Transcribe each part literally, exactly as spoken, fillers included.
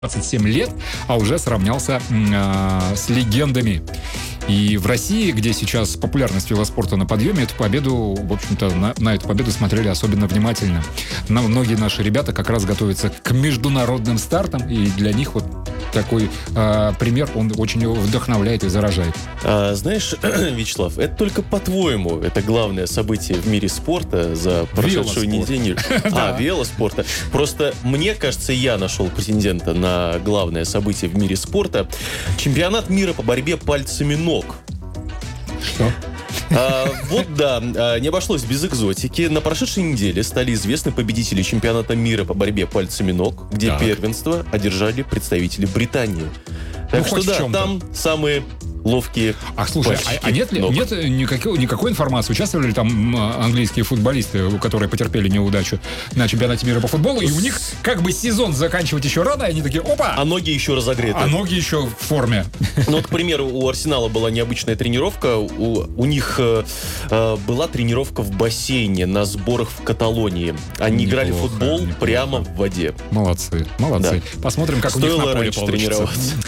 двадцать семь лет, а уже сравнялся э, с легендами. И в России, где сейчас популярность велоспорта на подъеме, эту победу, в общем-то, на, на эту победу смотрели особенно внимательно. На, многие наши ребята как раз готовятся к международным стартам, и для них вот такой э, пример, он очень вдохновляет и заражает. А, знаешь, Вячеслав, это только по-твоему, это главное событие в мире спорта за прошедшую неделю. А, велоспорта. Просто мне кажется, я нашел претендента на главное событие в мире спорта. Чемпионат мира по борьбе пальцами ног. Что? А, вот да, не обошлось без экзотики. На прошедшей неделе стали известны победители чемпионата мира по борьбе пальцами ног, где так. первенство одержали представители Британии. Так ну, что да, там самые ловкие. Ах, слушай, а, а нет ли нет никакой, никакой информации? Участвовали ли там английские футболисты, которые потерпели неудачу на чемпионате мира по футболу, и у них как бы сезон заканчивать еще рано, и они такие, опа! А ноги еще разогреты. А ноги еще в форме. Ну, вот, к примеру, у Арсенала была необычная тренировка. У, у них э, была тренировка в бассейне на сборах в Каталонии. Они неплохо, играли в футбол неплохо. Прямо в воде. Молодцы, молодцы. Да. Посмотрим, как Стоило у них на поле получится.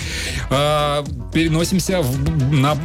А, переносимся в На,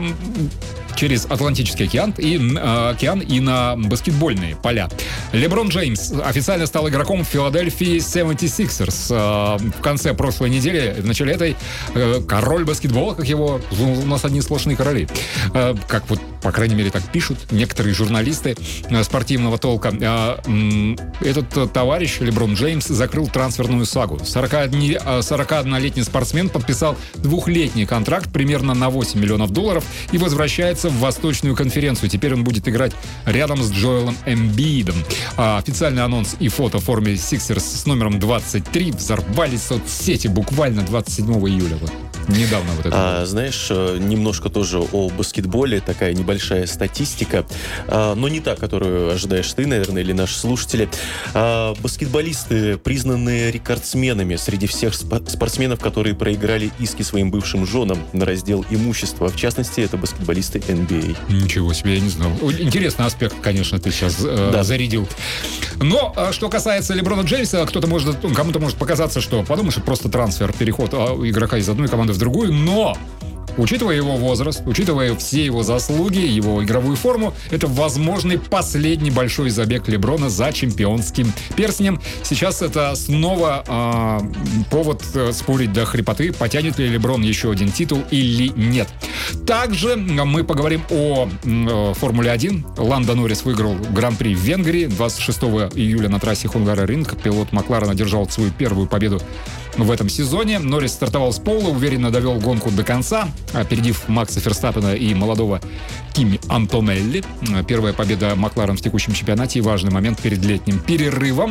через Атлантический океан и, э, океан и на баскетбольные поля. Леброн Джеймс официально стал игроком в Филадельфии семьдесят шестерс. Э, в конце прошлой недели, в начале этой, э, король баскетбола, как его, у нас одни сплошные короли. Э, как вот, по крайней мере, так пишут некоторые журналисты э, спортивного толка. Э, э, этот э, товарищ, Леброн Джеймс, закрыл трансферную сагу. сорокаоднолетний спортсмен подписал двухлетний контракт примерно на восемь миллионов долларов и возвращается в Восточную конференцию. Теперь он будет играть рядом с Джоэлом Эмбидом. А, официальный анонс и фото в форме Сиксерс с номером двадцать три взорвали соцсети буквально двадцать седьмого июля. Вот. Недавно вот это. А, знаешь, немножко тоже о баскетболе, такая небольшая статистика, а, но не та, которую ожидаешь ты, наверное, или наши слушатели. А, баскетболисты, признанные рекордсменами среди всех спортсменов, которые проиграли иски своим бывшим женам на раздел имущества. В частности, это баскетболисты эн би эй. Ничего себе, я не знал. Интересный аспект, конечно, ты сейчас э, да. зарядил. Но, что касается Леброна Джеймса, кто-то может, кому-то может показаться, что, подумаешь, просто трансфер, переход игрока из одной команды в другую, но учитывая его возраст, учитывая все его заслуги, его игровую форму, это возможный последний большой забег Леброна за чемпионским перстнем. Сейчас это снова э, повод э, спорить до хрипоты, потянет ли Леброн еще один титул или нет. Также мы поговорим о э, Формуле один. Ландо Норрис выиграл Гран-при в Венгрии двадцать шестого июля на трассе Хунгаро-Ринг. Пилот Макларен одержал свою первую победу в этом сезоне. Норрис стартовал с пола, уверенно довел гонку до конца, опередив Макса Ферстаппена и молодого Кими Антонелли. Первая победа Макларен в текущем чемпионате и важный момент перед летним перерывом.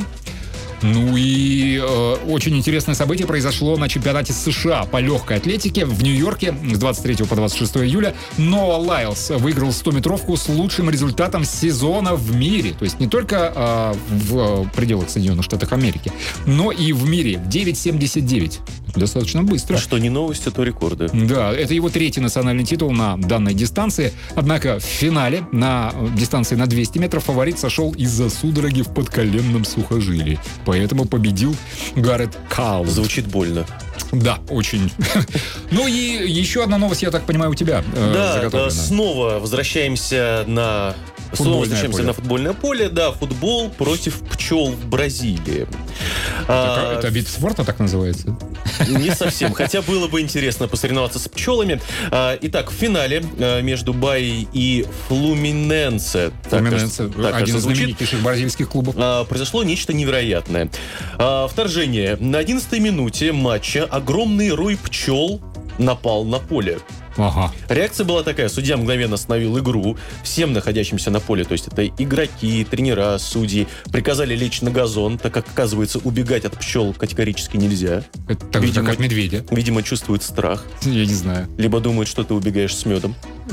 Ну и э, очень интересное событие произошло на чемпионате США по легкой атлетике в Нью-Йорке с двадцать третьего по двадцать шестое июля. Ноа Лайлс выиграл стометровку с лучшим результатом сезона в мире. То есть не только э, в пределах Соединенных Штатов Америки, но и в мире. девять семьдесят девять. Достаточно быстро. А что не новость, то рекорды. Да, это его третий национальный титул на данной дистанции. Однако в финале на дистанции на двести метров фаворит сошел из-за судороги в подколенном сухожилии. Поэтому победил Гаррет Каул. Звучит больно. Да, очень. Ну и еще одна новость, я так понимаю, у тебя э, Да, снова возвращаемся на... Снова возвращаемся на футбольное поле. Да, футбол против пчел в Бразилии. Это, а, это вид спорта так называется? Не совсем. Хотя было бы интересно посоревноваться с пчелами. А, итак, в финале а, между Баи и Флуминенсе, Флуминенсе, один из знаменитейших бразильских клубов, а, произошло нечто невероятное. А, вторжение. На одиннадцатой минуте матча огромный рой пчел напал на поле. Ага. Реакция была такая. Судья мгновенно остановил игру. Всем находящимся на поле, то есть это игроки, тренера, судьи, приказали лечь на газон, так как, оказывается, убегать от пчел категорически нельзя. Это так же, как от медведя. Видимо, чувствуют страх. Я не знаю. Либо думают, что ты убегаешь с медом.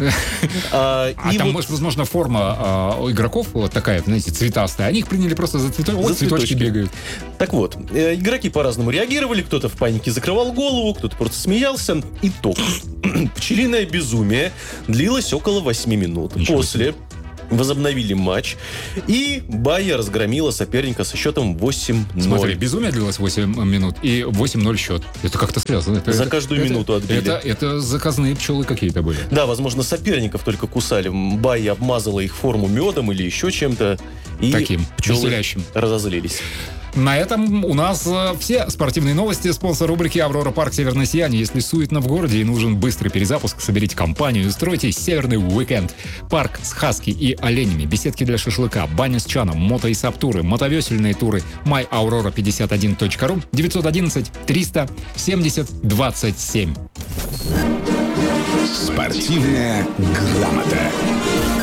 А там, может, возможно, форма игроков вот такая, знаете, цветастая. Они их приняли просто за цветочки. Вот цветочки бегают. Так вот, игроки по-разному реагировали. Кто-то в панике закрывал голову, кто-то просто смеялся. Итог. Пчелиное безумие длилось около восьми минут. Ничего После возобновили матч, и Баия разгромила соперника со счетом восемь ноль. Смотри, безумие длилось восемь минут, и восемь ноль счет. Это как-то связано. Это, За это, каждую это, минуту отбили. Это, это заказные пчелы какие-то были. Да, возможно, соперников только кусали. Баия обмазала их форму медом или еще чем-то. И таким, пчелы веселящим. разозлились. На этом у нас э, все спортивные новости. Спонсор рубрики «Аврора Парк Северное Сияние». Если суетно в городе и нужен быстрый перезапуск, соберите компанию и устройте северный уикенд. Парк с хаски и оленями, беседки для шашлыка, баня с чаном, мото- и саб-туры, мотовесельные туры. май аурора пятьдесят один точка ру, девятьсот одиннадцать триста семьдесят двадцать семь. Спортивная грамота.